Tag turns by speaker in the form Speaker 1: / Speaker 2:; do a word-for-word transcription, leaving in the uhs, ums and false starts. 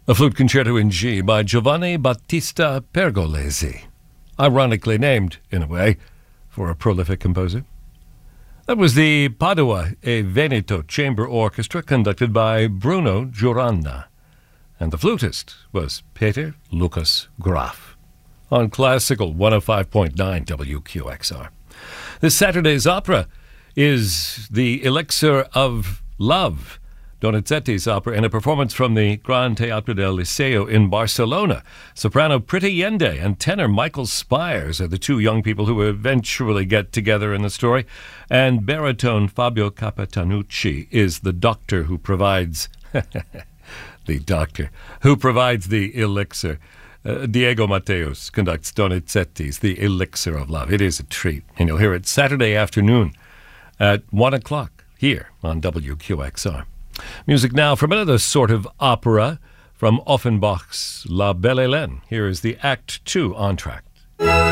Speaker 1: A flute concerto in G by Giovanni Battista Pergolesi, ironically named, in a way, for a prolific composer. That was the Padua e Veneto Chamber Orchestra, conducted by Bruno Giuranna, and the flutist was Peter Lucas Graf, on Classical one oh five point nine W Q X R. This Saturday's opera is The Elixir of Love, Donizetti's opera, in a performance from the Gran Teatro del Liceo in Barcelona. Soprano Prita Yende and tenor Michael Spires are the two young people who eventually get together in the story, and baritone Fabio Capitanucci is the doctor who provides the doctor who provides the elixir. Uh, Diego Mateus conducts Donizetti's The Elixir of Love. It is a treat, and you'll hear it Saturday afternoon at one o'clock here on W Q X R. Music now from another sort of opera from Offenbach's La Belle Hélène. Here is the Act Two entr'acte.